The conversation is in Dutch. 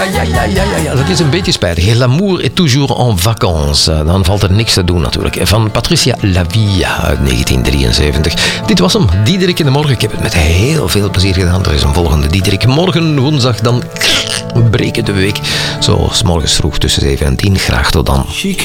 Ja, dat is een beetje spijtig. L'amour est toujours en vacances. Dan valt er niks te doen natuurlijk. Van Patricia Lavia uit 1973. Dit was hem, Diederik in de Morgen. Ik heb het met heel veel plezier gedaan. Er is een volgende Diederik. Morgen woensdag dan breken de week. Zo, 's morgens vroeg tussen 7 en 10. Graag tot dan.